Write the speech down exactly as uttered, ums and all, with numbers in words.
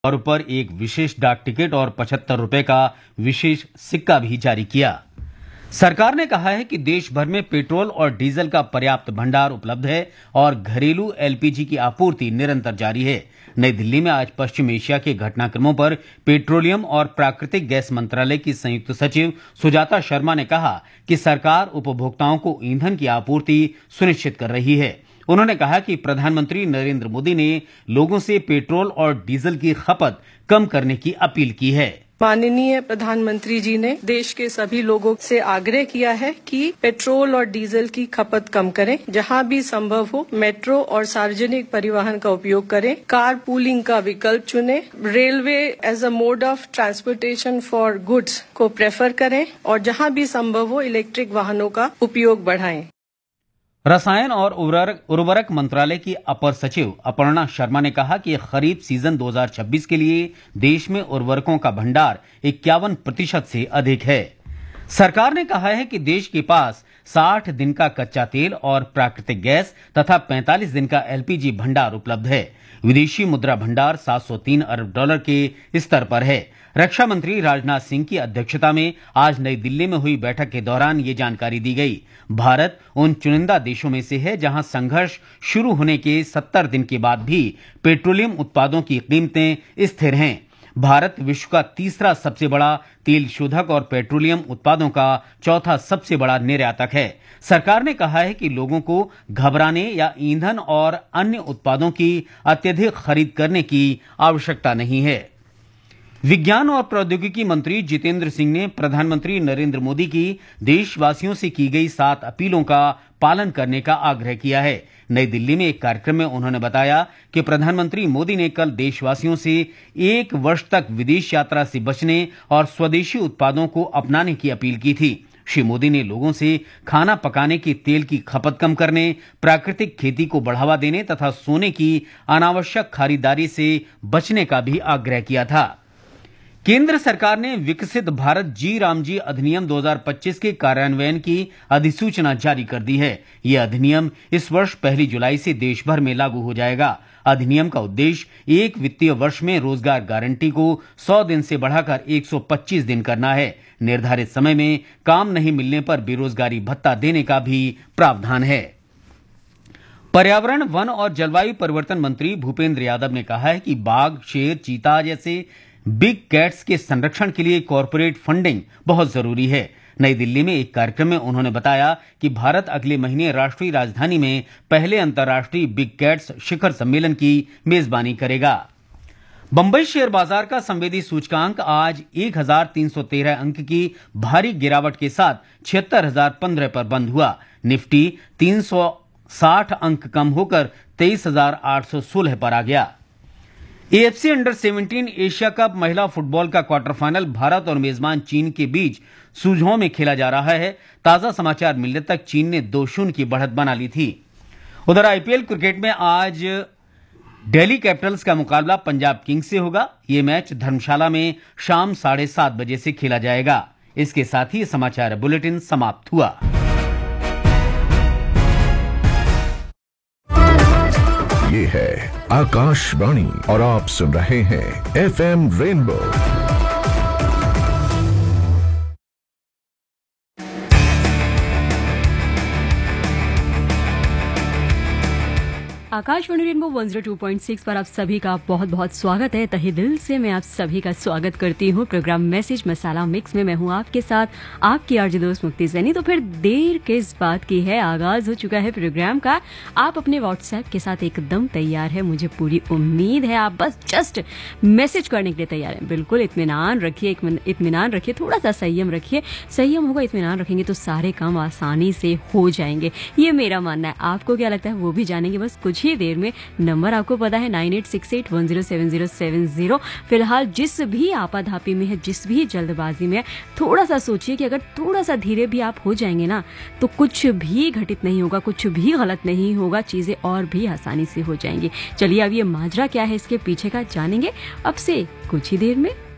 और पर एक विशेष डाक टिकट और पचहत्तर रुपए का विशेष सिक्का भी जारी किया। सरकार ने कहा है कि देश भर में पेट्रोल और डीजल का पर्याप्त भंडार उपलब्ध है और घरेलू एलपीजी की आपूर्ति निरंतर जारी है। नई दिल्ली में आज पश्चिम एशिया के घटनाक्रमों पर पेट्रोलियम और प्राकृतिक गैस मंत्रालय की संयुक्त सचिव सुजाता शर्मा ने कहा कि सरकार उपभोक्ताओं को ईंधन की आपूर्ति सुनिश्चित कर रही है। उन्होंने कहा कि प्रधानमंत्री नरेंद्र मोदी ने लोगों से पेट्रोल और डीजल की खपत कम करने की अपील की है। माननीय प्रधानमंत्री जी ने देश के सभी लोगों से आग्रह किया है कि पेट्रोल और डीजल की खपत कम करें, जहां भी संभव हो मेट्रो और सार्वजनिक परिवहन का उपयोग करें, कार पूलिंग का विकल्प चुनें, railway as a mode of transportation for goods को प्रेफर करें और जहां भी संभव हो इलेक्ट्रिक वाहनों का उपयोग बढ़ाएं। रसायन और उर्वरक उर्वरक मंत्रालय की अपर सचिव अपर्णा शर्मा ने कहा कि खरीफ सीजन दो हज़ार छब्बीस के लिए देश में उर्वरकों का भंडार इक्यावन प्रतिशत से अधिक है। सरकार ने कहा है कि देश के पास साठ दिन का कच्चा तेल और प्राकृतिक गैस तथा पैंतालीस दिन का एलपीजी भंडार उपलब्ध है। विदेशी मुद्रा भंडार सात सौ तीन अरब डॉलर के स्तर पर है। रक्षा मंत्री राजनाथ सिंह की अध्यक्षता में आज नई दिल्ली में हुई बैठक के दौरान ये जानकारी दी गई। भारत उन चुनिंदा देशों में से है जहां संघर्ष शुरू होने के सत्तर दिन के बाद भी पेट्रोलियम उत्पादों की कीमतें स्थिर हैं। भारत विश्व का तीसरा सबसे बड़ा तेल शोधक और पेट्रोलियम उत्पादों का चौथा सबसे बड़ा निर्यातक है। सरकार ने कहा है कि लोगों को घबराने या ईंधन और अन्य उत्पादों की अत्यधिक खरीद करने की आवश्यकता नहीं है। विज्ञान और प्रौद्योगिकी मंत्री जितेंद्र सिंह ने प्रधानमंत्री नरेंद्र मोदी की देशवासियों से की गई सात अपीलों का पालन करने का आग्रह किया है। नई दिल्ली में एक कार्यक्रम में उन्होंने बताया कि प्रधानमंत्री मोदी ने कल देशवासियों से एक वर्ष तक विदेश यात्रा से बचने और स्वदेशी उत्पादों को अपनाने की अपील की थी। श्री मोदी ने लोगों से खाना पकाने के तेल की खपत कम करने, प्राकृतिक खेती को बढ़ावा देने तथा सोने की अनावश्यक खरीदारी से बचने का भी आग्रह किया था। केंद्र सरकार ने विकसित भारत जी रामजी अधिनियम दो हज़ार पच्चीस के कार्यान्वयन की अधिसूचना जारी कर दी है। यह अधिनियम इस वर्ष पहली जुलाई से देश भर में लागू हो जाएगा। अधिनियम का उद्देश्य एक वित्तीय वर्ष में रोजगार गारंटी को सौ दिन से बढ़ाकर एक सौ पच्चीस दिन करना है। निर्धारित समय में काम नहीं मिलने पर बेरोजगारी भत्ता देने का भी प्रावधान है। पर्यावरण, वन और जलवायु परिवर्तन मंत्री भूपेंद्र यादव ने कहा है कि बाघ, शेर, चीता जैसे बिग कैट्स के संरक्षण के लिए कॉरपोरेट फंडिंग बहुत जरूरी है। नई दिल्ली में एक कार्यक्रम में उन्होंने बताया कि भारत अगले महीने राष्ट्रीय राजधानी में पहले अंतर्राष्ट्रीय बिग कैट्स शिखर सम्मेलन की मेजबानी करेगा। बंबई शेयर बाजार का संवेदी सूचकांक आज एक हज़ार तीन सौ तेरह अंक की भारी गिरावट के साथ छिहत्तर हज़ार पंद्रह पर बंद हुआ। निफ्टी तीन सौ साठ अंक कम होकर तेईस हज़ार आठ सौ सोलह पर आ गया। एएफसी अंडर सत्रह एशिया कप महिला फुटबॉल का क्वार्टर फाइनल भारत और मेजबान चीन के बीच सुझाव में खेला जा रहा है। ताजा समाचार मिलने तक चीन ने दो शून्य की बढ़त बना ली थी। उधर आईपीएल क्रिकेट में आज दिल्ली कैपिटल्स का मुकाबला पंजाब किंग्स से होगा। ये मैच धर्मशाला में शाम साढ़े सात बजे से खेला जाएगा। इसके साथ ही समाचार बुलेटिन समाप्त हुआ। ये है आकाशवाणी और आप सुन रहे हैं एफएम रेनबो। आकाशवाणी रेनबो एक सौ दो पॉइंट छह पर आप सभी का बहुत बहुत स्वागत है। तहे दिल से मैं आप सभी का स्वागत करती हूँ प्रोग्राम मैसेज मसाला मिक्स में। मैं हूँ आपके साथ आपकी आरजे दोस्त मुक्ति सैनी। तो फिर देर किस बात की है, आगाज हो चुका है प्रोग्राम का। आप अपने व्हाट्सएप के साथ एकदम तैयार है, मुझे पूरी उम्मीद है। आप बस जस्ट मैसेज करने के लिए तैयार हैं। बिल्कुल इत्मीनान रखिए, इत्मीनान रखिए, थोड़ा सा संयम रखिए। संयम होगा, इत्मीनान रखेंगे तो सारे काम आसानी से हो जाएंगे, ये मेरा मानना है। आपको क्या लगता है वो भी जानेंगे बस कुछ ही देर में। नंबर आपको पता है nine eight six eight one zero seven zero seven zero. फिलहाल जिस भी आपाधापी में है, जिस भी जल्दबाजी में है, थोड़ा सा सोचिए कि अगर थोड़ा सा धीरे भी आप हो जाएंगे ना तो कुछ भी घटित नहीं होगा, कुछ भी गलत नहीं होगा, चीजें और भी आसानी से हो जाएंगी। चलिए अब ये माजरा क्या है इसके पीछे का जानेंगे अब से कुछ ही देर में।